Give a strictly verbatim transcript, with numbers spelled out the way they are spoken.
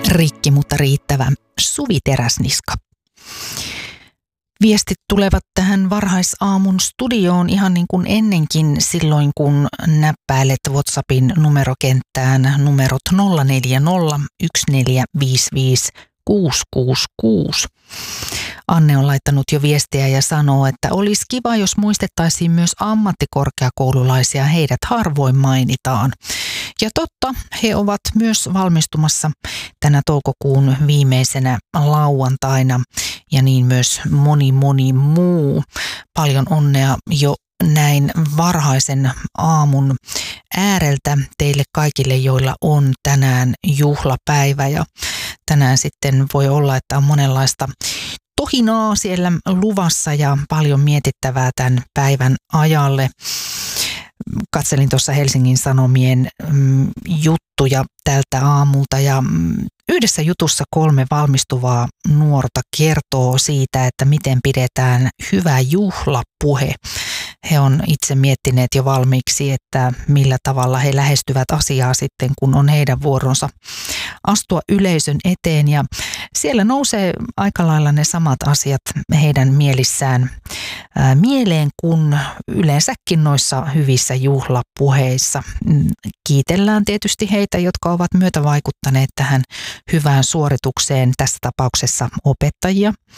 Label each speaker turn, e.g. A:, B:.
A: Rikki, mutta riittävä. Suvi Teräsniska. Viestit tulevat tähän varhaisaamun studioon ihan niin kuin ennenkin silloin, kun näppäilet WhatsAppin numerokenttään numerot nolla neljä nolla yksi neljä viisi viisi kuusi kuusi kuusi. Anne on laittanut jo viestiä ja sanoo, että olisi kiva, jos muistettaisiin myös ammattikorkeakoululaisia, heidät harvoin mainitaan. Ja totta, he ovat myös valmistumassa tänä toukokuun viimeisenä lauantaina ja niin myös moni moni muu. Paljon onnea jo näin varhaisen aamun ääreltä teille kaikille, joilla on tänään juhlapäivä, ja tänään sitten voi olla, että on monenlaista tohinaa siellä luvassa ja paljon mietittävää tämän päivän ajalle. Katselin tuossa Helsingin Sanomien mm, juttuja tältä aamulta ja mm, yhdessä jutussa kolme valmistuvaa nuorta kertoo siitä, että miten pidetään hyvä juhlapuhe. He on itse miettineet jo valmiiksi, että millä tavalla he lähestyvät asiaa sitten, kun on heidän vuoronsa astua yleisön eteen. Ja siellä nousee aika lailla ne samat asiat heidän mielissään ää, mieleen kuin yleensäkin noissa hyvissä juhlapuheissa. Kiitellään tietysti heitä, jotka ovat myötävaikuttaneet tähän hyvään suoritukseen, tässä tapauksessa opettajia.